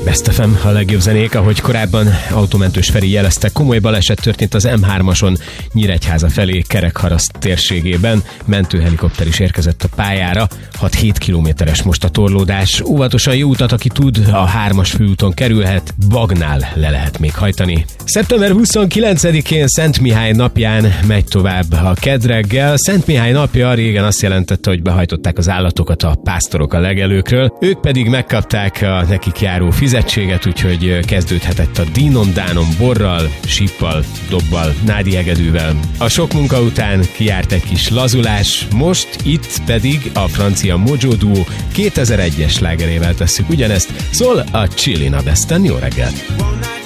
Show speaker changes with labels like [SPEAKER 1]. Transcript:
[SPEAKER 1] Best FM, a legjobb zenék, ahogy korábban Autómentős Feri jelezte, komoly baleset történt az M3-ason Nyíregyháza felé Kerekharaszt térségében. Mentőhelikopter is érkezett a pályára, 6-7 kilométeres most a torlódás. Óvatosan jó utat, aki tud, a 3-as főúton kerülhet, Bagnál le lehet még hajtani. Szeptember 29-én Szent Mihály napján megy tovább a kedreggel. Szent Mihály napja régen azt jelentette, hogy behajtották az állatokat a pásztorok a legelőkről, ők pedig megkapták a nekik járó fizetséget, úgyhogy kezdődhetett a dínom-dánom borral, síppal, dobbal, nádi hegedűvel. A sok munka után kijárt egy kis lazulás, most itt pedig a francia Mojo Duo 2001-es slágerével tesszük ugyanezt, szól a Chillin' a Besten, jó reggelt!